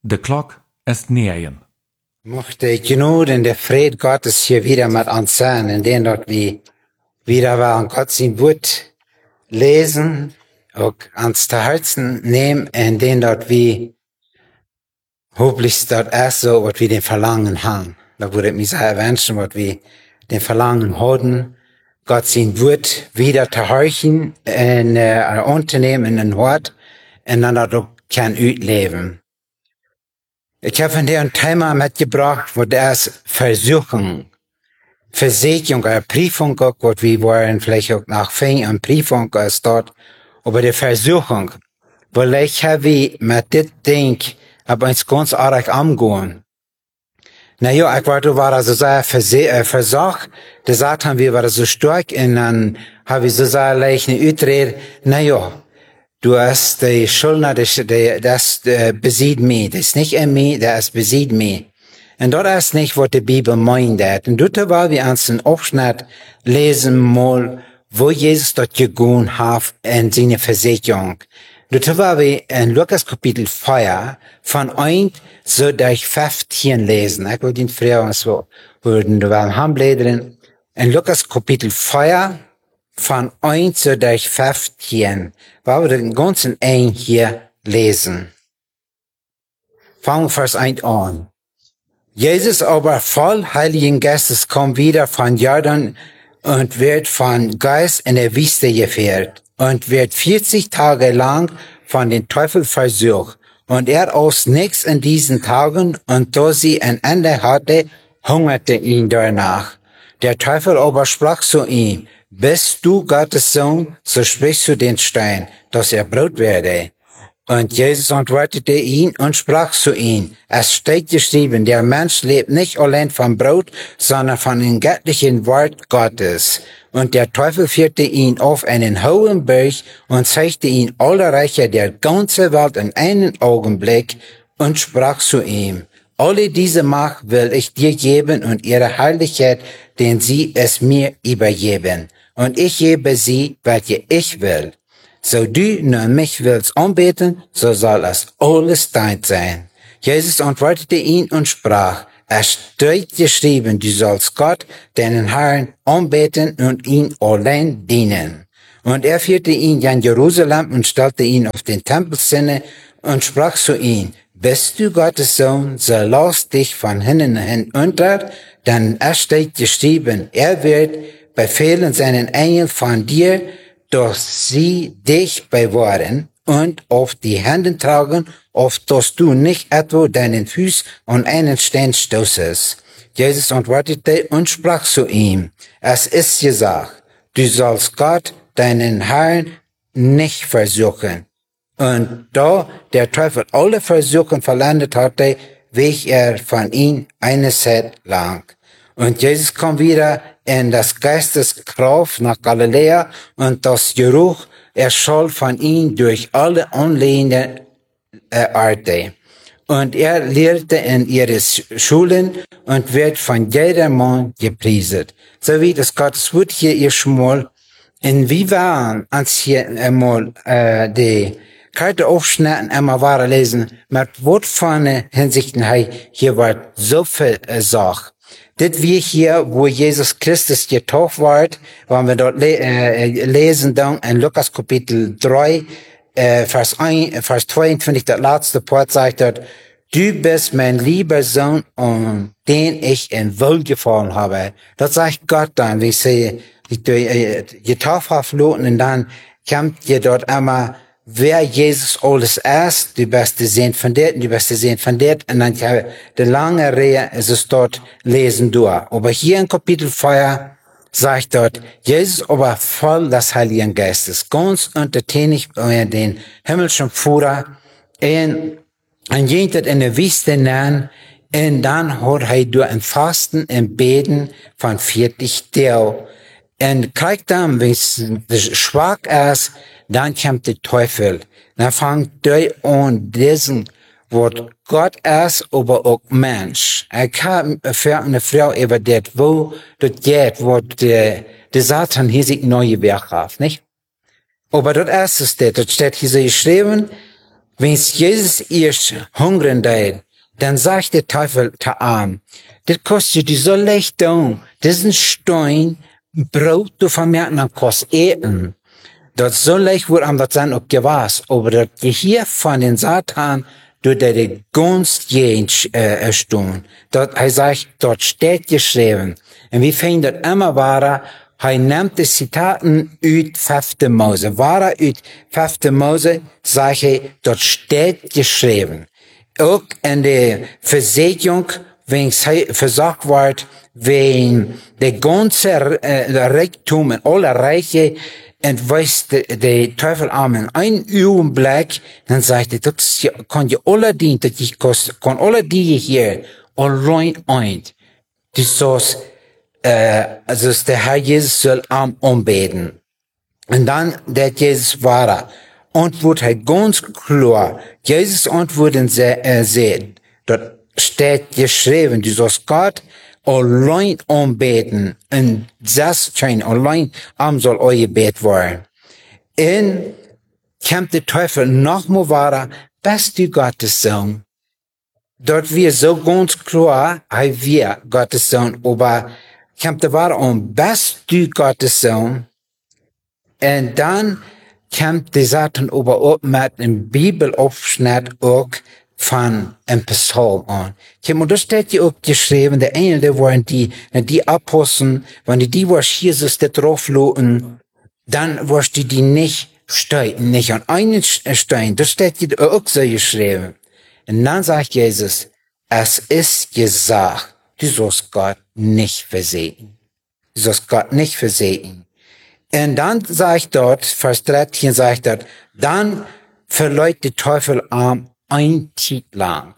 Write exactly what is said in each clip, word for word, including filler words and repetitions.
De klok is negen. Mochte genug in der Friede Gottes hier wieder mit uns sein, in dem dort wir wieder waren Gott sein Wort lesen, und ans zu Herzen nehmen, in dem dort wir hoffentlich dort erst so, was wir den Verlangen haben. Da würde ich mich sehr wünschen, was wir den Verlangen haben, Gott sein Wort wieder zu horchen, in äh, unternehmen in den Wort, und dann dort auch kann leben. Ich habe von dir ein Thema mitgebracht, wo das Versuchung, Versicherung, eine Prüfung, was wir wollen, vielleicht auch nach Fing eine Prüfung ist dort, aber die Versuchung, weil ich habe mit dem Ding, aber uns ganz arg angehen. Na ja, ich war, du war also sehr versucht, der Satan, wir waren so stark, und dann habe ich so sehr leicht eine Utrede, na ja, du hast die Schuldner, das, das äh, besieht mich. Das ist nicht in mir, das besieht mich. Und dort ist nicht, was die Bibel meint. Und dort war wir uns einen Abschnitt lesen mal, wo Jesus dort gegangen hat in seine Versicherung. Dort war wir in Lukas Kapitel vier von eins so durch fünfzehn lesen. Ich wollte ihn früher so würden, du warst am Blättern. In Lukas Kapitel vier von eins so durch fünfzehn, weil wir den ganzen ein hier lesen. Fangen wir Vers eins an. Jesus aber voll Heiligen Geistes kommt wieder von Jordan und wird von Geist in der Wüste geführt und wird vierzig Tage lang von den Teufel versucht. Und er aus nichts in diesen Tagen, und da sie ein Ende hatte, hungerte ihn danach. Der Teufel aber sprach zu ihm: Bist du Gottes Sohn, so sprichst du den Stein, dass er Brot werde. Und Jesus antwortete ihn und sprach zu ihm: Es steht geschrieben, der Mensch lebt nicht allein vom Brot, sondern von dem göttlichen Wort Gottes. Und der Teufel führte ihn auf einen hohen Berg und zeigte ihm alle Reiche der ganzen Welt in einen Augenblick und sprach zu ihm: Alle diese Macht will ich dir geben und ihre Herrlichkeit, denn sie es mir übergeben. Und ich gebe sie, welche ich will. So du nun mich willst anbeten, so soll es alles dein sein. Jesus antwortete ihn und sprach: Es steht geschrieben, du sollst Gott, deinen Herrn, anbeten und ihn allein dienen. Und er führte ihn in Jerusalem und stellte ihn auf den Tempelzinne und sprach zu ihm: Bist du Gottes Sohn, so lass dich von hinnen hinunter, denn es steht geschrieben, er wird befehlen seinen Engel von dir, dass sie dich bewahren und auf die Hände tragen, auf dass du nicht etwa deinen Fuß an einen Stein stoßest. Jesus antwortete und sprach zu ihm: Es ist gesagt, du sollst Gott, deinen Herrn, nicht versuchen. Und da der Teufel alle Versuchen verlandet hatte, wich er von ihm eine Zeit lang. Und Jesus kam wieder in das Geisteskraft nach Galiläa, und das Geruch erscholl von ihm durch alle anliegenden äh, Orte. Und er lehrte in ihre Schulen und wird von jedermann gepriesen. So wie das Gottes Wort hier ihr schmal. Und wie waren uns hier einmal äh, die Karte aufschneiden, einmal wahre lesen, mit Wort von Hinsichten hier war so viel äh, Sache. Das wir hier, wo Jesus Christus getauft wird, wenn wir dort le äh, lesen dann in Lukas Kapitel drei, äh, Vers, eins, Vers zweiundzwanzig, das letzte Part sagt dort: Du bist mein lieber Sohn, um den ich in Wohlgefallen habe. Das sagt Gott dann, wie sie äh, getauft haben, und dann kommt ihr dort einmal, wer Jesus alles ist, die beste sehen von dort, die beste sehen von dort, und dann kann die lange Reihe ist es dort lesen durch. Aber hier in Kapitel vier sagt dort, Jesus aber voll des Heiligen Geistes, ganz untertänig bei den himmlischen Führer, und und jentet in der Wüste nahen, und dann hat er durch ein Fasten und Beten von vierzig Tagen. Und kriegt dann, wenn es schwach ist, dann kommt der Teufel. Dann fängt er an, diesen, was Gott ist, aber auch Mensch. Er kann für eine Frau über das, wo das geht, wo der, der Satan hier sich neue Werk hat, nicht? Aber das ist es, das steht hier so geschrieben, Wenn's Jesus erst hungern deed, dann sagt der Teufel zu ihm, das kostet dir so leicht tun, das ist ein Stein, Brot, du vermerken, dann kostet eten. Das so leicht wird am das dann auch gewaß, aber das Gehirn von den Satan, du der die Gunst jeden äh, stund. Dort, er sagt, dort steht geschrieben. Und wir finden das immer wahrer, er nimmt die Zitaten uit fünfte Mose. Wahrer uit fünfte Mose, sagt er, dort steht geschrieben. Auch in der Versicherung, wenn es versagt wird, wenn der ganze äh, Reichtum und alle Reiche entweist der Teufel an in einen Augenblick, dann sagt er, das kann je alle dienen, das ich kost, kann alle die hier allein ein. Das ist, äh, also der Herr Jesus soll am anbeten. Und dann, der Jesus war, antwortet er ganz klar. Jesus antwortet und äh, sagt, dort steht geschrieben, du sollst Gott allein anbeten, und das scheint allein am soll euer Gebet werden. Und kommt der Teufel nochmal weiter, bist du Gottes Sohn? Dort wir so ganz klar, er wir Gottes Sohn, aber kommt der weiter an, bist du Gottes Sohn? Und dann kommt der Satan aber auch mit einem Bibelaufschnitt auch von einem Psalm an. Und da steht ja auch geschrieben, der Engel, der waren die, die Aposteln, wenn die, die was Jesus da drauf loten, dann was die, die nicht steuern, nicht an einen Stein. Da steht ja auch so geschrieben. Und dann sagt Jesus, es ist gesagt, du sollst Gott nicht versehen. Du sollst Gott nicht versehen. Und dann sagt dort, Vers dreizehn sagt dort, dann verleiht der Teufel am ein Zeit lang.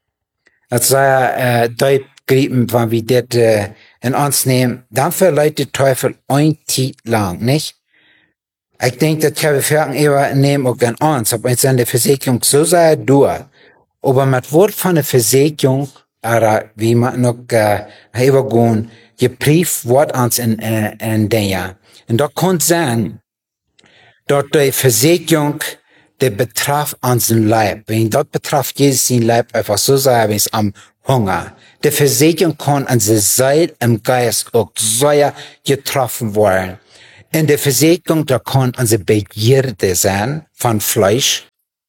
Das sei äh, Deut grieben, wenn wir das äh, in uns nehmen, dann verleiht der Teufel ein Zeit lang, nicht? Ich denke, das kann wir fragen, eher nehmen auch an uns, aber in der Versicherung so sei durch. Aber mit Wort von der Versicherung, oder wie man noch äh, übergehen, geprieft wird uns in, äh, in den Jahr. Und da kann sein, dort die Versicherung, der betraf unseren Leib. Wenn dort betraf Jesus sein Leib einfach so sagen, wie es am Hunger. Die Versicherung kann unsere Seele im Geist auch sehr getroffen werden. In der Versicherung, da kann unsere Begierde sein von Fleisch.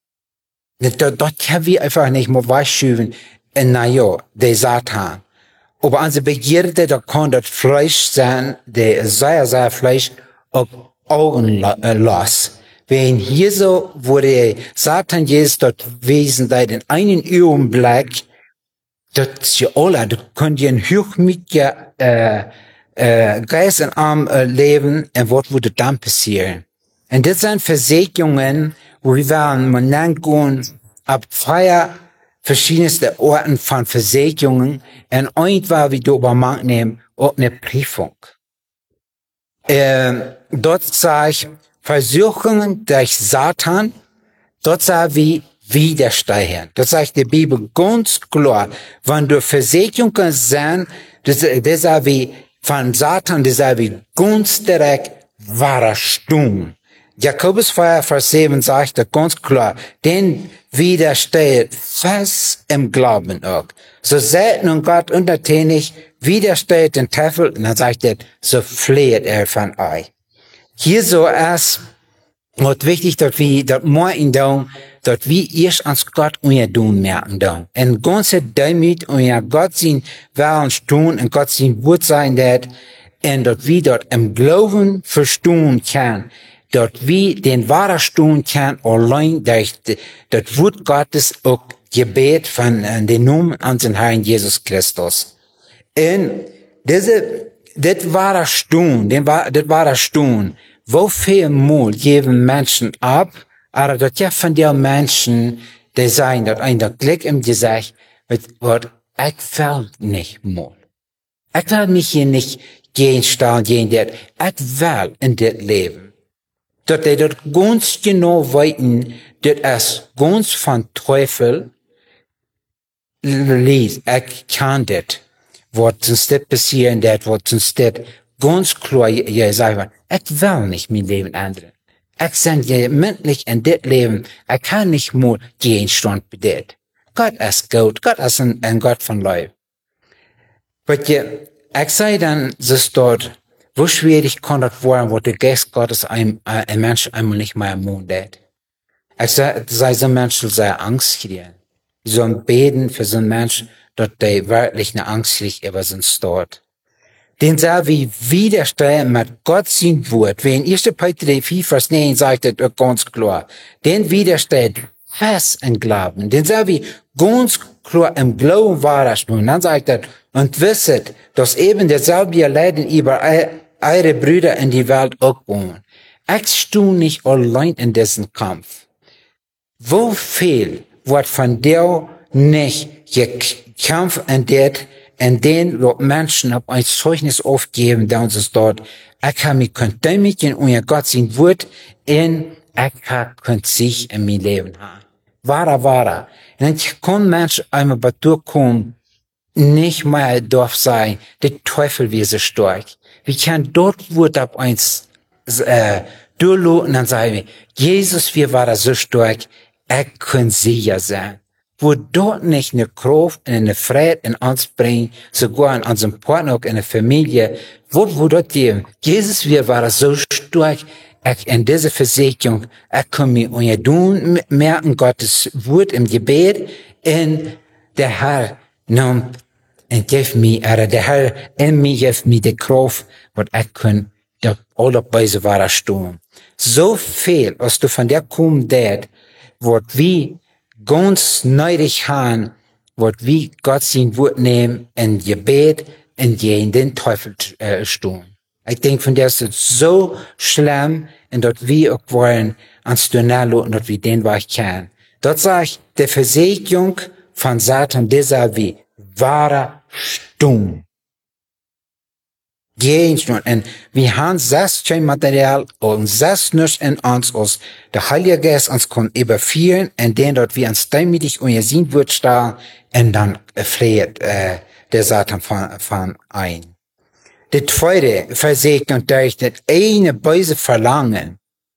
Dort, dort können wir einfach nicht mehr wegschieben, na ja, der Satan. Aber unsere Begierde, da kann das Fleisch sein, der sehr, sehr Fleisch, auch Augen los. Wenn hier so, wo der Satan Jesus dort gewesen seid, in einen Augenblick, dort ist ja alle, du könnt ja ein hochmütiger, äh, äh, Geist in Arm äh, leben, und was würde dann passieren? Und das sind Versicherungen, wo wir werden, man nennt gehen, ab freier, verschiedenste Orten von Versicherungen, und irgendwann, wie du über Mann nehmen, auch eine Prüfung. Ähm, dort sage ich, Versuchungen durch Satan, dort sage wie widerstehen. Das sagt die Bibel ganz klar. Wenn du Versicherungen sind, das, das sage wie von Satan, das sage wie ganz direkt wahrer Sturm. Jakobus vier, Vers sieben sagt er ganz klar, den widersteht fest im Glauben auch. So seid nun Gott untertänig, widersteht den Teufel, und dann sagt er, so fleht er von euch. Hier so ist, wird wichtig, dass wir, dass wir in dem, dass wir erst ans Gott unser tun merken da. Und ganze Demut unser Gott sein wollen tun und Gott sein Wort sein wird, und dass wir dort im Glauben verstehen können, dass wir den wahren tun können, allein durch das Wort Gottes auch Gebet von äh, den Namen unseres Herrn Jesus Christus. Und diese, das wahre Stun, das wahre Stun, wo viel Mut geben Menschen ab, aber das ja von den Menschen, die sagen, dass einer Glück im Gesicht wird, ich will nicht Mut. Ich will mich hier nicht gehen, stehen, gehen, das. Ich will in das Leben. Dass die dort ganz genau weiten, das ist ganz von Teufel, liest, ich kann das. Was sonst das passieren, das, was sonst das ganz klar, ja, sagen, ich will nicht mein Leben ändern. ich sein gemütlich in dit Leben, ich kann nicht mehr Gegenstand bei dit. Gott ist gut, Gott ist ein, ein Gott von Leib. Aber je, ich sei dann, so dort, wo schwierig kann das werden, wo der Geist Gottes ein, ein Mensch einmal nicht mehr im Mund hat. Ich sei, sei so ein Mensch, soll sehr Angst kriegen. So ein Beten für so einen Mensch, dort der wirklich eine Angst liegt über so ein Stort. Den soll wie widerstehen mit Gott sein Wort. Wie in erster Petrus vier, Vers neun sagt es ganz klar. Den widersteht fest im Glauben. Den soll wie ganz klar im Glauben wahr stehen. Dann sagt er, und wisset, dass eben derselbe Leiden über eure Brüder in die Welt auch wohnen. Ich stehe nicht allein in diesem Kampf. Wo viel wird von dir nicht gekämpft in der, in den Menschen auf ein Zeugnis aufgeben, da uns es dort, ich habe mich kontaminiert in euer Gott sein Wort, in ich habe sich in mein Leben haben. Wahre, wahre. Und ich kann Menschen einmal bei dir kommen, nicht mehr darf sein, der Teufel wie so stark. Wir können dort Wort ab eins, äh, durchloten, und dann sagen wir, Jesus, wir waren so stark, er kann sicher sein. Wo dort nicht eine Kraft und eine Freude in uns bringen, sogar in unserem Partner, auch in der Familie, wo, wo dort die, Jesus, wir waren so stark, ich, in dieser Versicherung, ich kann mir unter tun, merken Gottes Wort im Gebet, in der Herr nimmt und gibt mir, oder der Herr in mir gibt mir die Kraft, was ich kann, da alle Beise war stehen. So viel, was du von der kommen dort, wird wie ganz neidig haben, wird wie Gott sein Wort nehmen, in Gebet, in den Teufel äh, stehen. Ich denke, von der ist es so schlimm, und dort wir auch wollen, ans Donalo, und dort wir den was kennen. Dort sage ich, die Versicherung von Satan, dieser wie wahre Stumm. Gegenstand. Und wir haben das Material und das nicht in uns, aus der Heilige Geist uns kann überführen, in den dort wir uns demütig und ihr sehen wird stehen, und dann flieht äh, der Satan von, von ein. Die zweite Versicherung durch das eine böse Verlangen,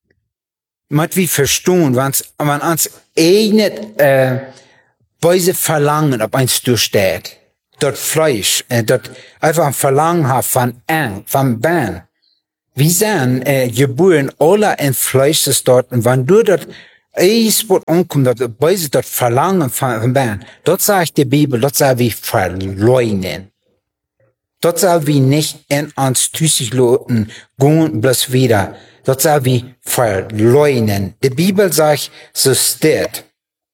mit wie verstehen, wenn uns eine äh, böse Verlangen auf uns durchsteht, dort Fleisch, äh, dort einfach ein Verlangen hat von Ang, von Ben. Wie sind äh, geboren alle in Fleisch ist dort, und wenn du dort eins wird ankommt, dort böse dort Verlangen von, von Ben, dort sagt die Bibel, dort soll wir verleugnen. Dort soll wir nicht in uns tüßig loten, gehen bloß wieder. Dort soll wir verleugnen. Die Bibel sagt, so steht,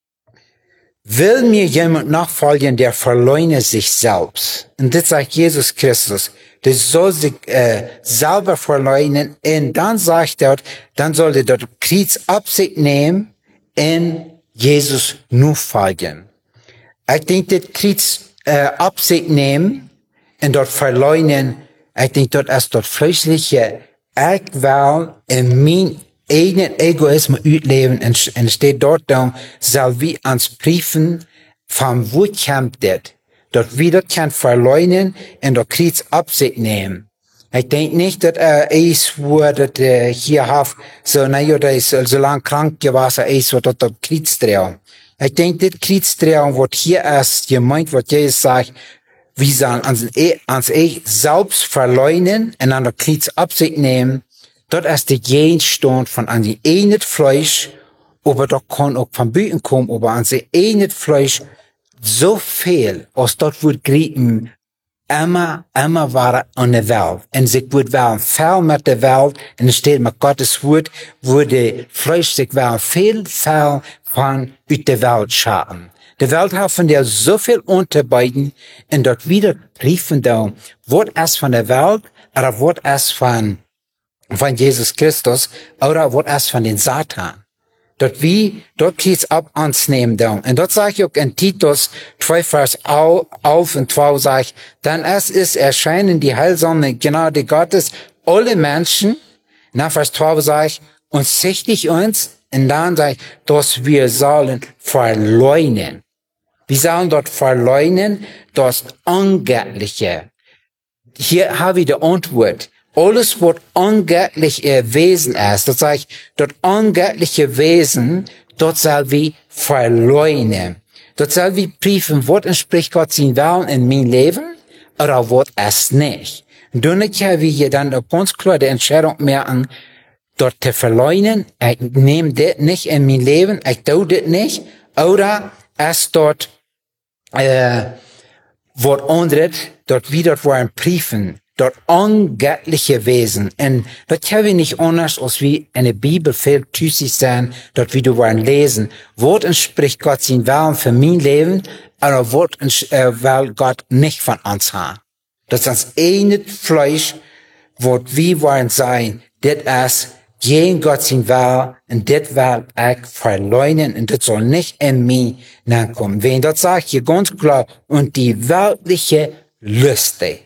will mir jemand nachfolgen, der verleugnet sich selbst. Und das sagt Jesus Christus. Der soll sich äh, selber verleugnen. Und dann sagt er, dann soll er dort Kreuz auf sich nehmen und Jesus nur folgen. Ich denke, das Kreuz äh, auf sich nehmen und dort verleugnen, ich denke, dort ist dort fleischliche, ich will in mein eigenen Egoismus ausleben, und, und steht dort dann, soll wie ans Briefen, von wo kommt das? Dort wieder kann verleugnen und dort Kreuz auf sich nehmen. Ich denke nicht, dass er äh, ist, wo das äh, hier hat, so, na ja, der ist so lang krank gewesen, ist, wo dort dort Kreuz drehen. Ich denke, das Kreuz drehen, was hier ist, gemeint, was Jesus sagt, wir sollen ans, ans Ich selbst verleugnen und an der Kreuz auf sich nehmen. Dort ist der Gegenstand von an die eine Fleisch, aber dort kann auch von Büten kommen, aber an die eine Fleisch so viel, als dort wird grieben, immer, immer war an der Welt. Und sich wird werden viel mit der Welt, und es steht mit Gottes Wort, wurde Fleisch sich werden viel, viel von der Welt schaden. Die Welt hat von der so viel unterbeiden, und dort wieder briefen da, was ist von der Welt, oder was ist von, von Jesus Christus, oder was ist von den Satan. Dort wie, dort geht's ab ans Nehmen da. Und dort sage ich auch in Titus zwei Vers auf und zwölf sage ich, dann es ist erscheinen die heilsame Gnade Gottes, alle Menschen, nach Vers zwölf sage ich, und sichtig uns, und dann sage ich, dass wir sollen verleugnen. Wir sollen dort verleugnen, das Ungöttliche. Hier habe ich die Antwort. alles, was ungöttlich Wesen ist, das sage ich, das ungöttliche Wesen, dort soll wir verleugnen. Dort soll wir prüfen, was entspricht Gott sein Willen in mein Leben, oder was es nicht. Und dann können wir hier dann ganz klar die Entscheidung machen, dort zu verleugnen, ich nehme das nicht in mein Leben, ich tue das nicht, oder es dort, äh, was anderes, dort wieder wollen prüfen, dort ungöttliche Wesen. Und das können wir nicht anders, als wie in der Bibel viel tüßig sein, dort wieder wollen lesen. Was entspricht Gott sein Willen für mein Leben, oder was äh, will Gott nicht von uns haben. Das ist das eine Fleisch, was wir wollen sein, das ist gegen Gott sein Willen, und das will ich verleugnen, und das soll nicht in mich nachkommen. Wenn das sagt hier ganz klar, und die weltliche Lüste.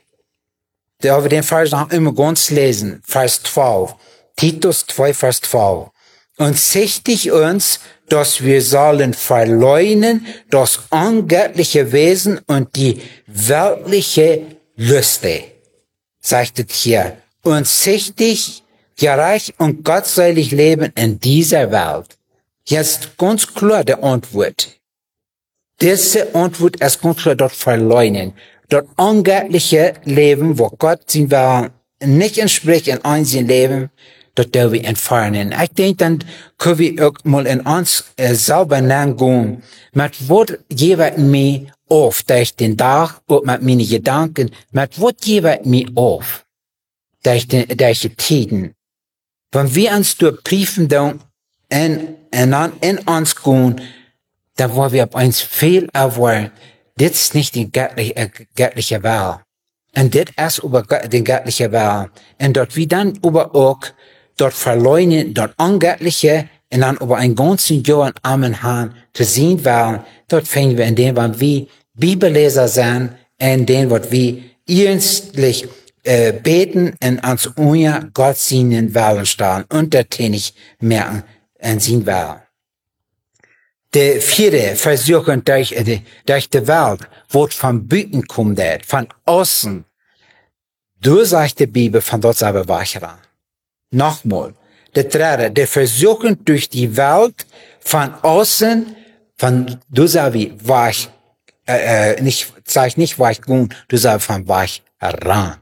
Da wir den Vers noch immer ganz lesen, Vers zwölf. Titus zwei, Vers zwölf. Und sichtig uns, dass wir sollen verleugnen das ungöttliche Wesen und die weltliche Lüste. Sagt es hier. Und sichtig, gerecht und gottselig leben in dieser Welt. Jetzt ganz klar die Antwort. Diese Antwort ist ganz klar dort verleugnen. Das ungöttliche Leben, wo Gott sein Willen nicht entspricht in unserem Leben, das dürfen wir entfernen. Ich denke, dann können wir auch mal in uns äh, selber nachgehen. Mit was gebe mir auf durch den Tag und mit meinen Gedanken, mit was gebe mir auf durch die, durch die Tiden. Wenn wir uns durchprüfen, dann in, in, in uns gehen, dann wollen wir auf uns viel erwarten. Das ist nicht die göttliche, äh, göttliche Wahl. Und das ist über den göttliche Wahl. Und dort wir dann über auch, dort verleugnen, dort ungöttliche, und dann über ein ganzes Jahr in Amen haben, zu sehen wollen, dort finden wir in dem, was wir Bibelleser sind, in dem, was wir ernstlich äh, beten und ans Unja Gott seinen Willen stellen, untertänig merken, und sein Willen. Der vierte Versuchung durch, äh, durch die Welt, wo von Büten kommt, von außen. Du sagst die Bibel von dort selber wachran. Nochmal. Der dritte, der Versuchung durch die Welt, von außen, von, du sagst wie, wach, äh, nicht, sag nicht wach gut, du sagst von wach ran.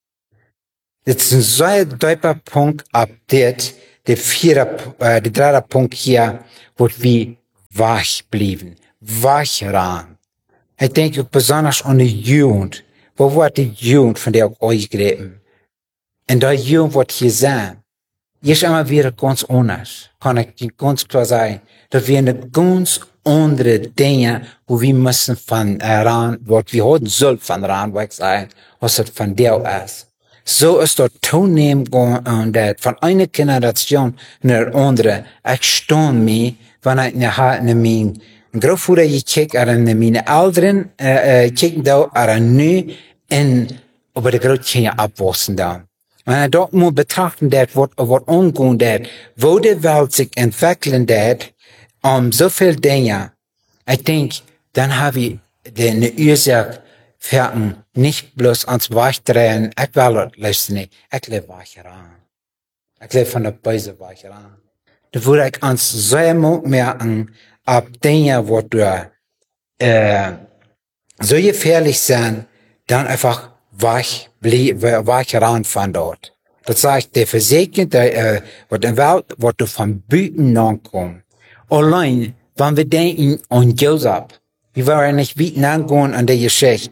Das ist ein sehr deutlicher Punkt, ab der, der vierte, äh, der dritte Punkt hier, wo wir wach blieben, wach ran. Ich denke besonders an die Jugend. Wo wird die Jugend, von der ich euch reden? Und die Jugend wird hier sein. Jetzt einmal wieder ganz anders. Kann ich ganz klar sagen, dass wir eine ganz andere Dinge, wo wir müssen von ran, was wir heute sollen von ran weg sein, was es von der ist. So ist dort toenehmen und von einer Generation in der andere. Ich staune mich, wenn ich nach mein Großvater gekickt, an meine Eltern, äh, kicken da, an nu, in, über die Großkinder abwachsen da. Wenn ich dort mal betrachten dat, was, was umgehen dat, wo die Welt sich entwickeln dat, um so viel Dinge, ich denke, dann habe ich eine Ursache für nicht bloß ans Weichdrehen, ich will das nicht, ich lebe weich ran. Ich lebe von der Böse weich ran. Da würde ich uns sehr merken, ob Dinge, wo du, äh, so gefährlich sind, dann einfach weich, weich ran von dort. Das sagt, der Versiegen, der, äh, wo der Welt, wo du von Büten nachkommst. Allein, wenn wir denken an Joseph, wir wollen nicht Büten angehen an der Geschichte,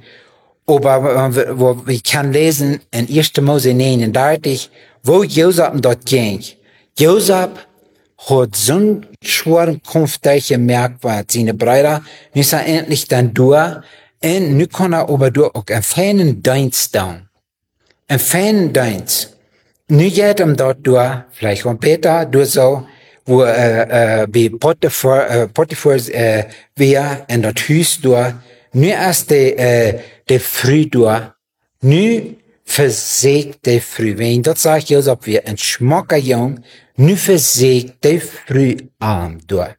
aber äh, wo wir können lesen in erster Mose neununddreißig, wo Joseph dort ging. Joseph hat so einen schweren Kampf durchgemerkt, weil seine Brüder müssen endlich dann durch, und nu kann er aber durch auch einen feinen Dienst tun. Einen feinen Dienst. Nu geht ihm dort durch, vielleicht auch Peter, durch so, wo, äh, äh, wie Potiphar, äh, Potiphar, äh, wir in das Haus durch, nu erst der, äh, der Früh durch, nu versägt der Früh. Wenn das sagt Joseph, wir ein schmacker Jung, nu versägt der Früh arm durch.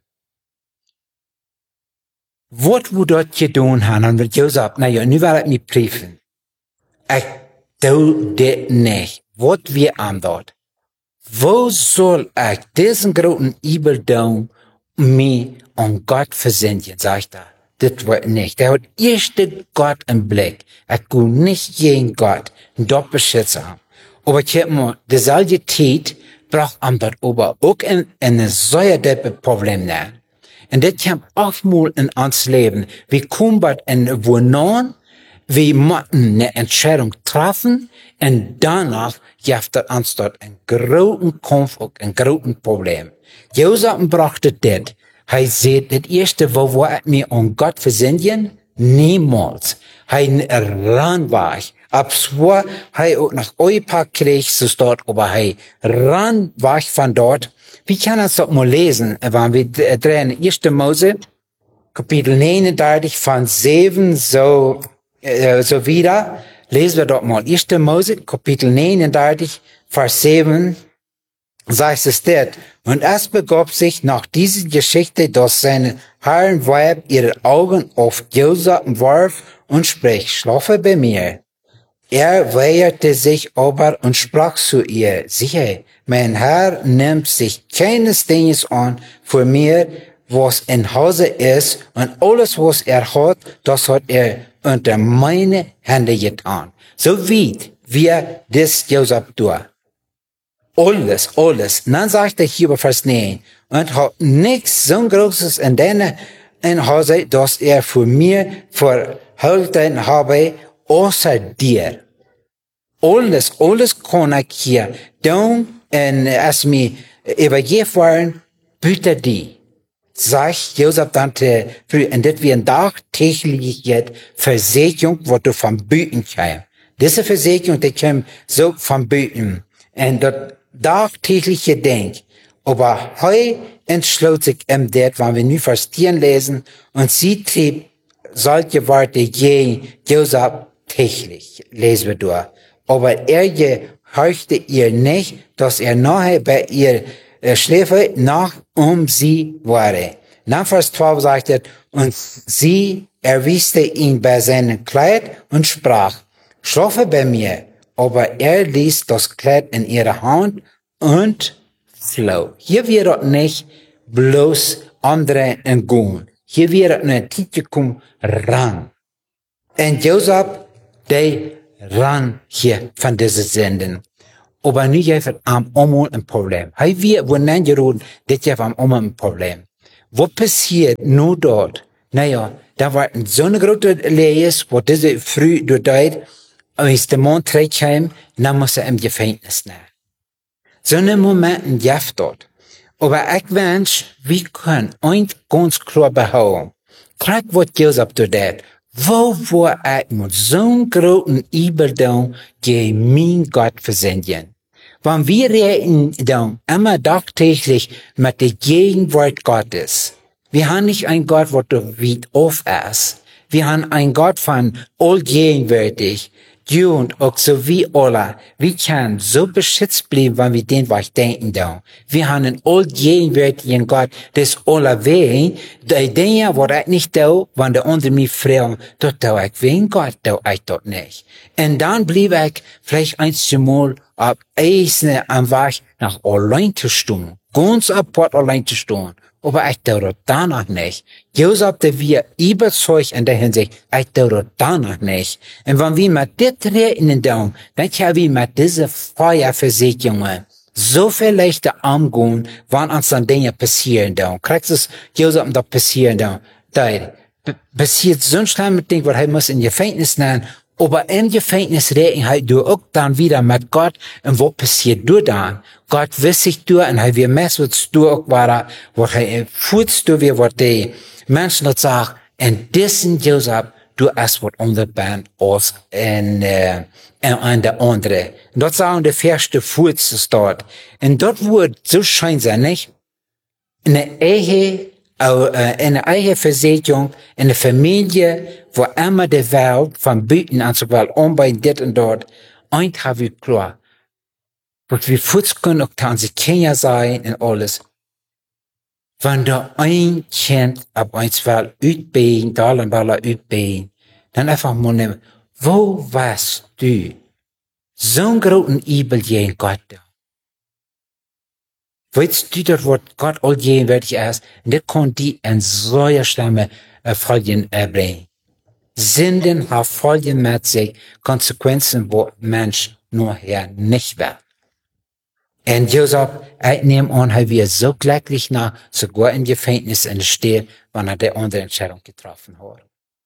Was wir dort getan haben, und mit Joseph, na ja, nu will ich mich prüfen. Ich tu das nicht. was wir an dort? Wo soll ich diesen großen Übeldom mich an Gott versenden, sagt er. Das wird nicht. Er hat erst Gott im Blick. Er kann nicht jeden Gott dort beschützen haben. Aber ich hab mal, dieselbe Zeit braucht man dort aber auch ein, ein sehr dickes Problem da. Und das kommt auch mal in uns Leben. Wir kommen bei in Wohnung, wir müssen eine Entscheidung treffen, und danach gibt es uns dort einen großen Kampf und ein großes Problem. Josef brachte das. Er sagt, das erste, wo war ich mir an Gott versenden? Niemals. Er ran war ich. Ab zwar, er auch nach Eupa krieg, so dort, aber er ran war ich von dort. Wir können das doch mal lesen, wenn wir drehen, erste Mose, Kapitel neununddreißig, von sieben, so, äh, so wieder. Lesen wir doch mal. erste Mose, Kapitel neununddreißig, Vers sieben, sagt es dort. Und es begab sich nach dieser Geschichte, dass seine Herren Weib ihre Augen auf Josef warf und sprach, schlafe bei mir. Er weigerte sich aber und sprach zu ihr, siehe, mein Herr nimmt sich keines Dinges an für mir, was in Hause ist, und alles, was er hat, das hat er unter meine Hände getan. So wie wir das Josef tun. Alles, alles. Dann sagt er hier bei Vers neun, und hat nichts so Großes in deiner in Hause, dass er für mir verhalten habe, außer dir. Alles, alles kann ich hier tun, und als mir übergeben waren, bitte die. Sagt Josef dann früh, und das wird tagtäglich jetzt Versicherung, was du vom Büten kommst. Diese Versicherung, die kommt so vom Büten. Und das tagtägliche Denk. Aber heu entschloss sich ihm das, wenn wir nu verstehen lesen, und sie trieb solche Worte je Josef täglich, lesen wir durch. Aber er gehorchte ihr nicht, dass er nachher bei ihr äh, schläfe, nach um sie war. Nach Vers zwölf sagt er, und sie erwischte ihn bei seinem Kleid und sprach, schlafe bei mir. Aber er ließ das Kleid in ihre Hand und floh. Hier wird nicht bloß andere entgehen. Hier wird eine Titel ran. Und Josef, der ran hier von dieser Senden. Aber nu heeft het am allemaal een probleem. Hij weet wanneer je roept, dit heeft am allemaal een probleem. Wat passiert nu dort? Nou ja, da war zo'n grote lees, wat deze früh doorduid, als de man terugkwam, dan moest hij im Gefängnis nehmen. Zo'n momenten gibt dort. Aber ich wünsch, wir können eins ganz klar behaupten. Kijk wat Josef doet. Wo war ich mit zo'n großen Überdauer gegen mein Gott versenden? Wenn wir reden dann immer tagtäglich mit der Gegenwart Gottes. Wir haben nicht einen Gott, der weit auf ist. Wir haben einen Gott von allgegenwärtig. Du und auch so wie alle. Wir können so beschützt bleiben, wenn wir den was denken dann. Wir haben einen allgegenwärtigen Gott, das alle wehen. Die Dinge, was ich nicht tue, wenn der andere mich fragen, das tue ich wegen Gott, tue ich das nicht. Und dann blieb ich vielleicht einmal ab Eisen am Weg nach allein zu stehen. Ganz apart allein zu stehen. Aber ich tue das danach nicht. Josef, der wir überzeugt in der Hinsicht, ich tue das danach nicht. Und wenn wir mit das reden, dann, dann können wir mit dieser Feuerversicherungen so viel leichter umgehen, wenn uns dann Dinge passieren, dann. Kriegst du es, Josef, da passieren, dann. Da passiert so ein schlimmes Ding, weil er muss in Gefängnis nehmen. Aber im Gefängnis reden halt du auch dann wieder mit Gott, und was passiert du dann? Gott wiss sich du, und er wird messen, was du auch war, was er fühlst du, wie was die Menschen das sagen, und diesen Josef, du hast was anderes Band als in, äh, in der andere. Und dort sagen die erste fühlst du dort. Und dort wird so schein sein, nicht? Eine Ehe, eine eigene Versicherung, eine Familie, wo immer die Welt von Büten an so weit um bei dit und dort, eins habe ich klar. Was wir futz können auch Tanzania sein und alles. Wenn da ein Kind ab eins Welt utbeen, Dollar, Dollar utbeen, dann einfach mal nehmen, wo warst du, Zo'n groten Übel gegen Gott. Weißt du, das wat Gott all gegenwärtig ist? Und das kann die in solcher schlimme äh, Folgen erbringen. Sünden haben Folgen mit sich, Konsequenzen, wo Mensch nachher nicht will. Und Josef, ich nehme an, er wird so glücklich nach, sogar im Gefängnis in der Stadt, wenn er die andere Entscheidung getroffen hat.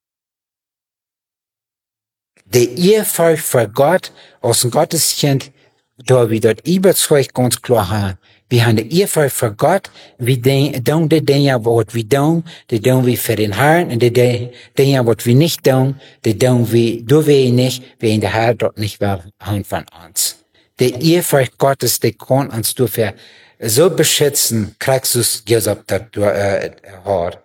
Die Ehrfurcht für Gott, aus dem Gotteskind, da wir dort überzeugt ganz klar haben, wir haben die Ehrfurcht für Gott, wir tun die Dinge, was wir tun, die tun wir für den Herrn, und die Dinge, was wir nicht tun, die tun wir, du wir nicht, wir in der Herr dort nicht will, haben von uns. Die Ehrfurcht Gottes, die kann uns dafür so beschützen, kriegst du es gesagt, dass du, äh, hat.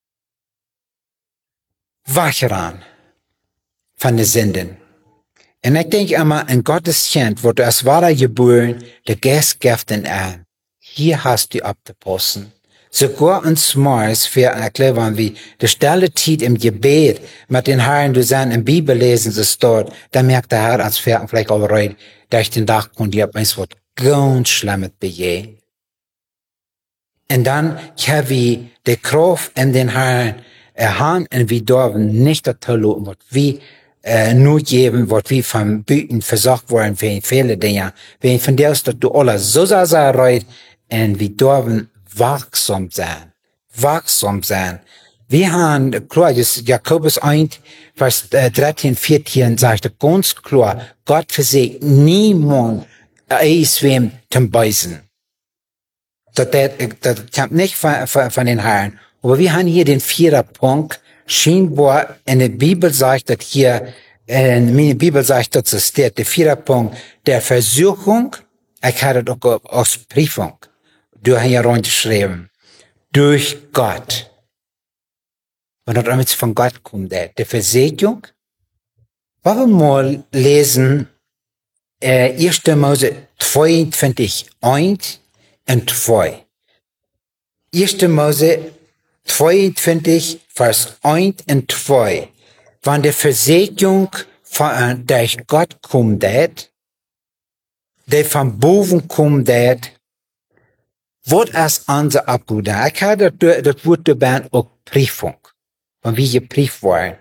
Wach ran von den Sünden. Und ich denke immer, ein Gottes Kind, wo du als wahrer geboren, der Geist gibt ihn an. Hier hast du abzupassen. Sogar uns Morgens für erklären, wie die stille Zeit im Gebet mit den Herren, du sein im Bibel lesen, so dort, da merkt der Herr, als Pferd vielleicht auch rein, durch den Tag kommt, ihr habt eins, was ganz Schlimmes begehen. Und dann haben wir die Kraft in den Herren erhaben, und wir dürfen nicht dazu lassen, was wir äh, nur geben, was wir vom Büten versorgt worden für viele Dinge. Wenn von der aus, dass du alles so sehr, sehr reut, und wir dürfen wachsam sein. Wachsam sein. Wir haben, klar, das Jakobus eins, Vers dreizehn, vierzehn, sagt ganz klar, Gott versiegt niemand, eis wem zum Beißen. Das, das, das kommt nicht von, von, von den Herren. Aber wir haben hier den vierten Punkt, scheinbar in der Bibel sagt, dass hier, in meiner Bibel sagt, dass es steht, der vierte Punkt, der Versuchung, ich hatte das auch aus Prüfung, du hast ja reingeschrieben, durch Gott. Und das damit von Gott kommt, der, der Versegnung. Wollen wir mal lesen, äh, erster Mose zweiundzwanzig, eins und zwei. erster Mose zweiundzwanzig, Vers eins und zwei. Wenn die Versegnung von, durch Gott kommt, der von Boven kommt, was ist unser Abgute? Ich habe das, das Wort dabei auch Prüfung. Wenn wir geprüft werden.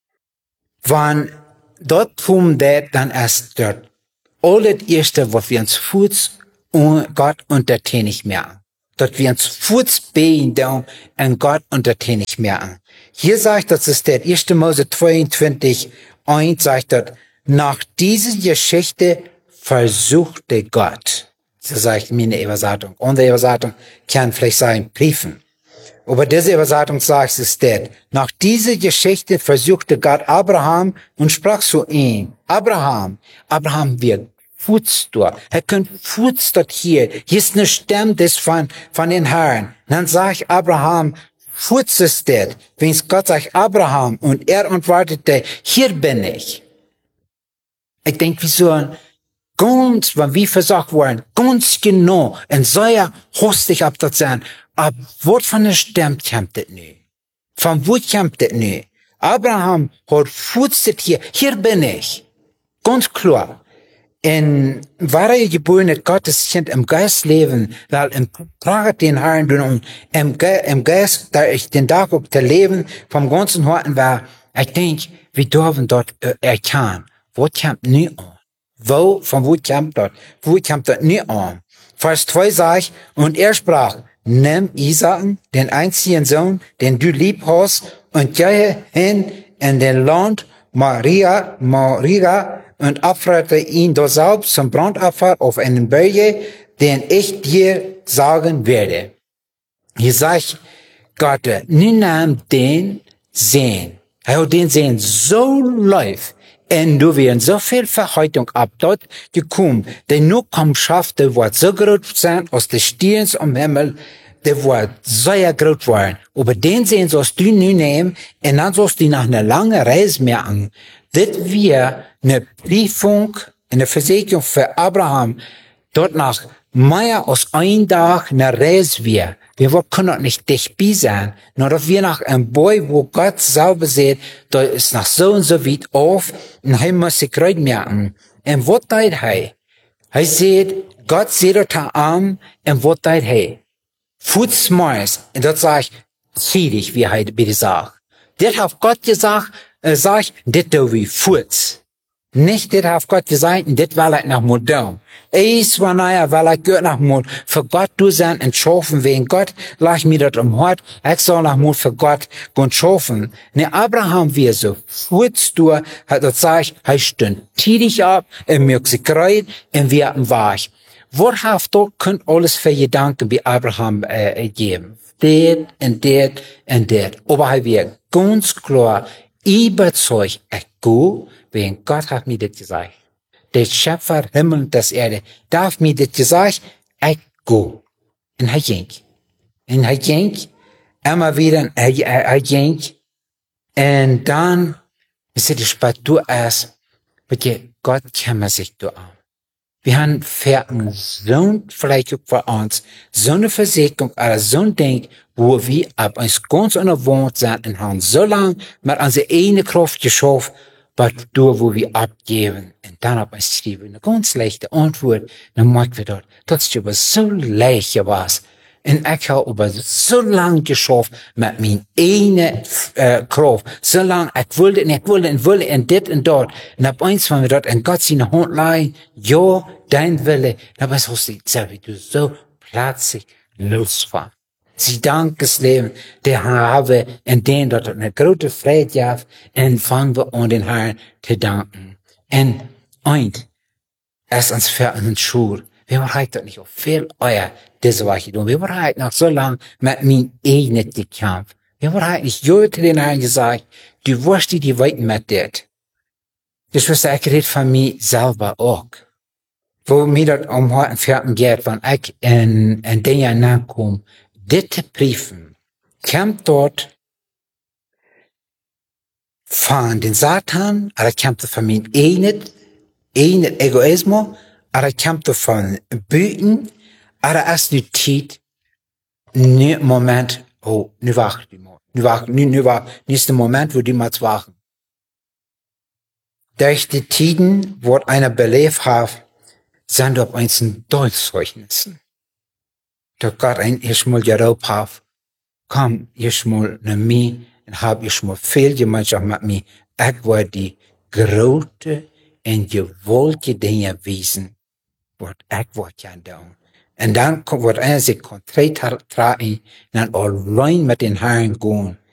Wenn dort kommt, dann ist dort alles Erste, was wir uns Fuß und Gott untertänig merken. Dort wir uns Fuß beten und Gott untertänig merken. Hier sagt, das ist der erste Mose zweiundzwanzig, eins sagt dort, nach dieser Geschichte versuchte Gott. So sagt meine Übersetzung. Unsere Übersetzung kann vielleicht sein, Briefen. Aber diese Übersetzung sagt es der, nach dieser Geschichte versuchte Gott Abraham und sprach zu ihm, Abraham, Abraham wird Fuß dort. Er könnte Fuß dort hier. Hier ist eine Stimme des von, von den Herren. Dann sagt Abraham, Fuß ist der. Wenn Gott sagt Abraham und er antwortete, hier bin ich. Ich denke, wie so ein ganz, wenn wir versagt worden, ganz genau, und so ja hostig ab das sein, ab was von der Stimme kommt das nicht? Von wo kommt das nicht? Abraham hat Fuß hier, hier bin ich. Ganz klar. In wahre geborene Gotteskind im Geist leben, weil im Prager den Herrn und im, Ge im Geist, da ich den Tag auf der Leben vom ganzen Horten war, ich denke, wir dürfen dort äh, erkennen, wo kommt nie an? Wo, von wo kommt dort? Wo kommt dort nie an? Vers zwei sagt, und er sprach, nimm Isaak, den einzigen Sohn, den du lieb hast, und gehe hin in den Land Maria, Maria, und opferte ihn dort selbst zum Brandopfer auf einen Berge, den ich dir sagen werde. Hier sagt Gott, nimm den Sehen. Er hat den Sehen so läuft, und du wirst so viel Verheitung ab dort gekommen, denn nur kommt schafft, der wird so groß sein, aus des Stierens am Himmel, der wird sehr groß werden. Aber den Sehen sollst du nie nehmen, und dann sollst du nach einer langen Reise merken, das wir eine Prüfung, eine Versegnung für Abraham, dort nach mehr als ein Tag eine Reise wir. Wir können nicht dicht bei sein, nur dass wir nach einem Boy, wo Gott selber sieht, da ist nach so und so weit auf, und er muss sich gerade merken. En wat deed hij? Hij zei, God zette haar aan, en wat deed hij? Voetsmaals, en dat zag schierig, wie hij bij de zag. Dit heeft God gezegd, er zegt, dit doen we voets. Nicht, dit heeft God gezegd, en dit wil ik nog moet doen. Eens wanneer wil ik het nog moet voor God doen zijn en schaffen wegen God, lag mir dat om hart, ik zal nog moet voor God gaan schaffen. Ne Abraham weer zo voets doen, hat dat zegt, hij stond tidig op, en merkt zich kruid, en weer een weg. Wat heeft dat kunt alles voor je danken bij Abraham äh, gegeven? Dit en dit en dit. Aber hij weer ganz klar überzeugt, ik go, wegen Gott hat mir das gesagt. Der Schöpfer Himmel und das Erde darf mir das gesagt, ich go. Und er ging. Und er ging, immer wieder, und er, er, er ging. Und dann ist es später erst, weil Gott kümmert sich da an. Wir haben Pferden, so vielleicht auch für uns, so eine Versicherung, oder so ein Ding, wo wir ab uns ganz unbewohnt sind und haben so lange mit unserer eigenen Kraft geschafft, was durch, wo wir abgeben. Und dann ab uns schreiben, eine ganz leichte Antwort, dann merken wir dort, das ist aber so leicht was. Und ich habe aber so lange geschafft mit meiner eigenen äh, Kraft. So lange, ich wollte und ich wollte und wollte und dit und dort. Und ab eins waren wir dort in Gott seine Hand leihen, ja, dein Wille. Und was hast du gesagt, wie du so plötzlich losfahren. Sie danken das Leben, der habe, in dem dort eine große Freude gab, und fangen wir an, den Herrn zu danken. Und eins, erst ans Pferd und Schuhe. Wir waren doch nicht auf viel euer, diese Woche tun. Wir waren noch so lang mit mir eigenen gekämpft. Wir waren nicht so zu den Herrn gesagt, du wirst die, die weiten mit dir. Das was ich red von mir selber auch. Wo mir dort um heute Pferden geht, wenn ich in, in den Jahr nachkomme, diese Briefen, kommt dort von den Satan, oder kommt von mir eigenen, eigenen Egoismus, oder kommt von Büten, oder erst die Zeit, ne Moment, oh, nu wacht die mal, nu wacht, nu, nu wacht, nächster Moment, wo die mal wachen. Durch die Tiden, wo einer belebt hat, sind auf einzelnen Durchzeugnissen. Doch Gott ein erstmal geraubt hat, komm, erstmal nach mir, und hab erstmal viel Gemeinschaft mit mir. Ich war die große und gewollte Dinge wiesen, was ich wollte ja tun. Und dann wird einer sich konkret tragen, dann allein mit den Herren gehen.